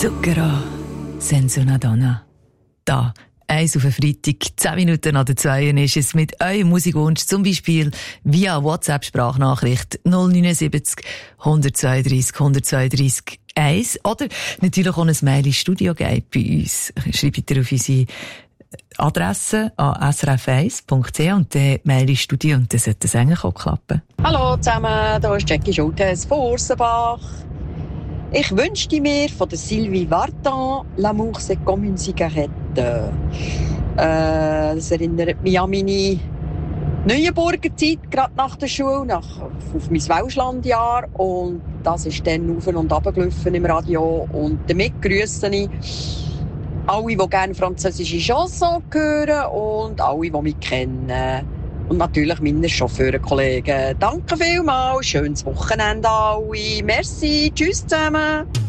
Zucchero, senza una donna. Da, eins auf den Freitag, 10 Minuten nach der 2 ist es mit eurem Musikwunsch, zum Beispiel via WhatsApp-Sprachnachricht 079 132 132 1 oder natürlich auch ein Mail ins Studio geben bei uns. Schreibt ihr auf unsere Adresse an srf1.ch und dann Mail ins Studio und dann sollte es eigentlich auch klappen. Hallo zusammen, hier ist Jackie Schultes von Ursenbach. Ich wünschte mir von der Sylvie Vartan «L'amour c'est comme une cigarette». Das erinnert mich an meine Neuenburger Zeit, gerade nach der Schule, auf mein Welschlandjahr. Und das ist dann auf und runter gelaufen im Radio. Und damit grüsse ich alle, die gerne französische Chansons hören und alle, die mich kennen. Und natürlich meine Chauffeurenkollegen. Danke vielmals, schönes Wochenende alle. Merci, tschüss zusammen.